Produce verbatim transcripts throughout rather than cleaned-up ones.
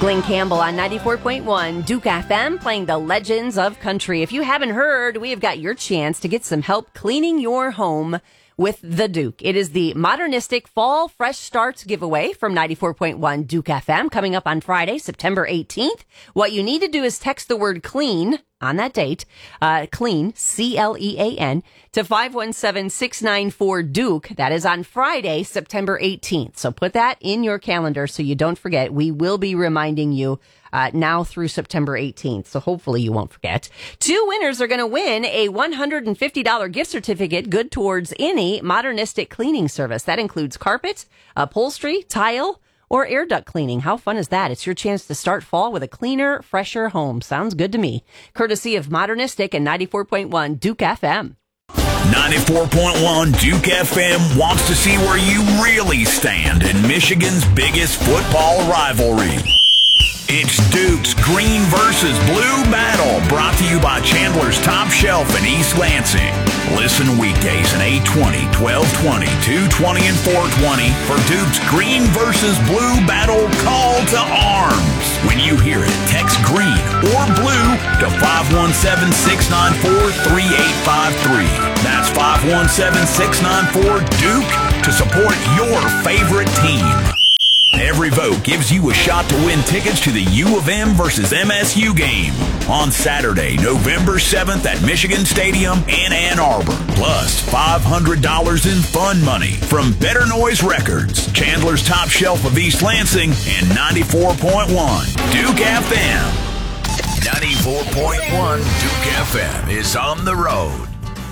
Glenn Campbell on ninety-four point one Duke F M playing the Legends of Country. If you haven't heard, we have got your chance to get some help cleaning your home with the Duke. It is the Modernistic Fall Fresh Starts giveaway from ninety-four point one Duke F M coming up on Friday, September eighteenth. What you need to do is text the word clean on that date, uh, clean, C L E A N, to five one seven, six nine four Duke. That is on Friday, September eighteenth. So put that in your calendar so you don't forget. We will be reminding you uh, now through September eighteenth. So hopefully you won't forget. Two winners are going to win a one hundred fifty dollars gift certificate good towards any modernistic cleaning service. That includes carpet, upholstery, tile, or air duct cleaning. How fun is that? It's your chance to start fall with a cleaner, fresher home. Sounds good to me. Courtesy of Modernistic and ninety-four point one Duke F M. ninety-four point one Duke F M wants to see where you really stand in Michigan's biggest football rivalry. It's Duke's Green versus Blue Battle, brought to you by Chandler's Top Shelf in East Lansing. Listen weekdays at eight twenty, twelve twenty, two twenty, and four twenty for Duke's Green versus Blue Battle Call to Arms. When you hear it, text green or blue to five one seven, six nine four, three eight five three. That's five one seven, six nine four Duke to support your favorite team. Every vote gives you a shot to win tickets to the U of M versus M S U game on Saturday, November seventh at Michigan Stadium in Ann Arbor. Plus five hundred dollars in fun money from Better Noise Records, Chandler's Top Shelf of East Lansing, and ninety-four point one Duke F M. ninety-four point one Duke F M is on the road.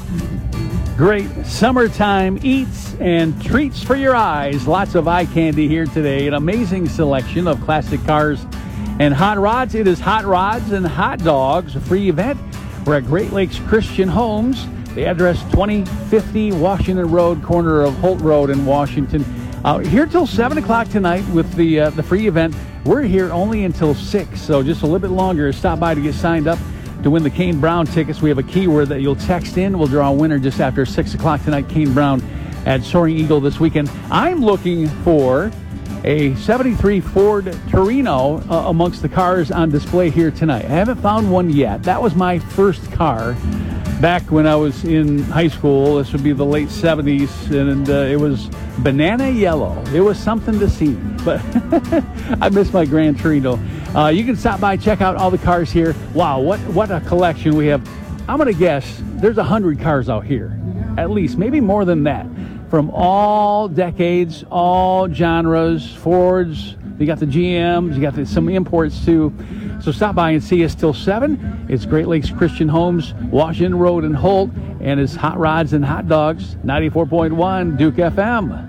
Great summertime eats and treats for your eyes. Lots of eye candy here today. An amazing selection of classic cars and hot rods. It is Hot Rods and Hot Dogs, a free event. We're at Great Lakes Christian Homes. The address twenty fifty Washington Road, corner of Holt Road in Washington. Uh, here till seven o'clock tonight with the uh, the free event. We're here only until six, so just a little bit longer. Stop by to get signed up to win the Kane Brown tickets. We have a keyword that you'll text in. We'll draw a winner just after six o'clock tonight. Kane Brown at Soaring Eagle this weekend. I'm looking for a seventy-three Ford Torino uh, amongst the cars on display here tonight. I haven't found one yet. That was my first car back when I was in high school. This would be the late seventies, and uh, it was banana yellow. It was something to see, but I miss my Grand Torino. Uh, you can stop by, check out all the cars here. Wow, what what a collection we have. I'm going to guess there's one hundred cars out here, at least, maybe more than that, from all decades, all genres, Fords. You got the G Ms, you got the, some imports too. So stop by and see us till seven. It's Great Lakes Christian Homes, Washington Road in Holt, and it's Hot Rods and Hot Dogs, ninety-four point one Duke F M.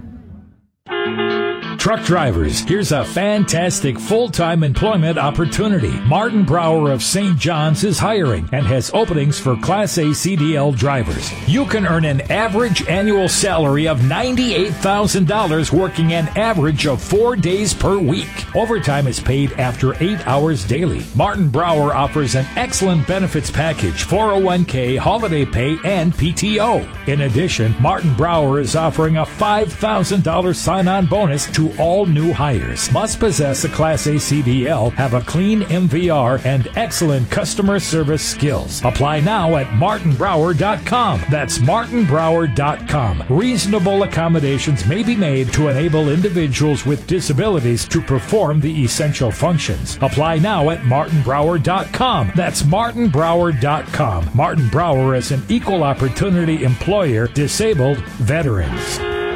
Truck drivers, here's a fantastic full-time employment opportunity. Martin Brower of Saint John's is hiring and has openings for Class A C D L drivers. You can earn an average annual salary of ninety-eight thousand dollars working an average of four days per week. Overtime is paid after eight hours daily. Martin Brower offers an excellent benefits package, four oh one k, holiday pay, and P T O. In addition, Martin Brower is offering a five thousand dollars sign-on bonus to all new hires. Must possess a Class A C D L, have a clean M V R, and excellent customer service skills. Apply now at martin brower dot com. That's martin brower dot com. Reasonable accommodations may be made to enable individuals with disabilities to perform the essential functions. Apply now at martin brower dot com. That's martin brower dot com. Martin Brower is an equal opportunity employer, disabled veterans.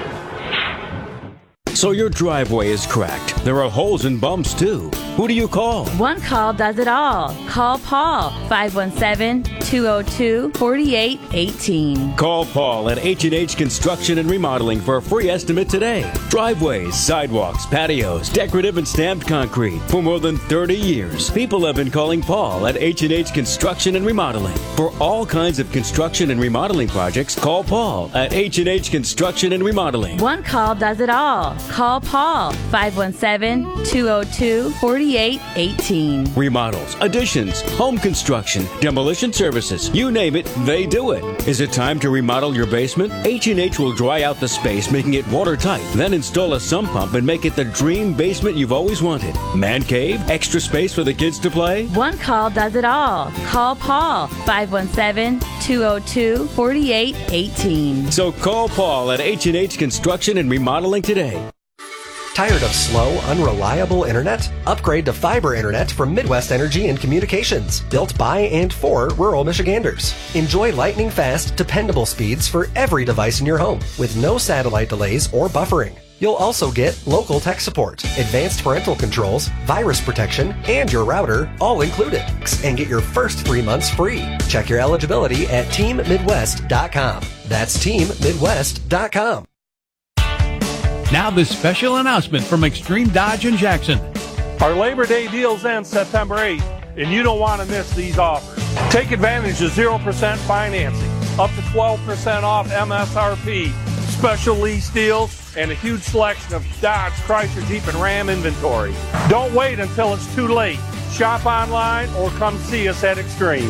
So your driveway is cracked. There are holes and bumps, too. Who do you call? One call does it all. Call Paul, five one seven, two oh two, four eight one eight. Call Paul at H and H Construction and Remodeling for a free estimate today. Driveways, sidewalks, patios, decorative and stamped concrete. For more than thirty years, people have been calling Paul at H and H Construction and Remodeling. For all kinds of construction and remodeling projects, call Paul at H and H Construction and Remodeling. One call does it all. Call Paul, five one seven, two oh two, four eight one eight. Remodels, additions, home construction, demolition service. services. You name it, they do it. Is it time to remodel your basement? H and H will dry out the space, making it watertight. Then install a sump pump and make it the dream basement you've always wanted. Man cave? Extra space for the kids to play? One call does it all. Call Paul, five one seven, two oh two, four eight one eight. So call Paul at H and H Construction and Remodeling today. Tired of slow, unreliable internet? Upgrade to fiber internet from Midwest Energy and Communications, built by and for rural Michiganders. Enjoy lightning-fast, dependable speeds for every device in your home, with no satellite delays or buffering. You'll also get local tech support, advanced parental controls, virus protection, and your router all included. And get your first three months free. Check your eligibility at team midwest dot com. That's team midwest dot com. Now this special announcement from Extreme Dodge in Jackson. Our Labor Day deals end September eighth, and you don't want to miss these offers. Take advantage of zero percent financing, up to twelve percent off M S R P, special lease deals, and a huge selection of Dodge, Chrysler, Jeep, and Ram inventory. Don't wait until it's too late. Shop online or come see us at Extreme.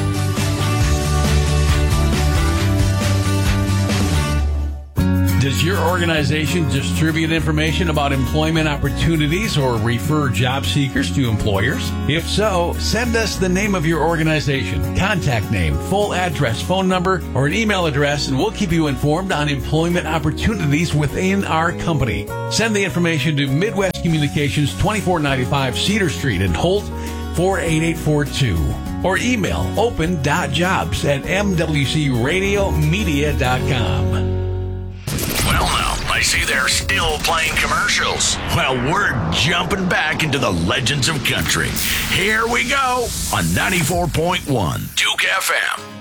Does your organization distribute information about employment opportunities or refer job seekers to employers? If so, send us the name of your organization, contact name, full address, phone number, or an email address, and we'll keep you informed on employment opportunities within our company. Send the information to Midwest Communications, twenty-four ninety-five Cedar Street in Holt, four eight eight four two. Or email open dot jobs at m w c radio media dot com. Well, now, I see they're still playing commercials. Well, we're jumping back into the legends of country. Here we go on ninety-four point one Duke F M.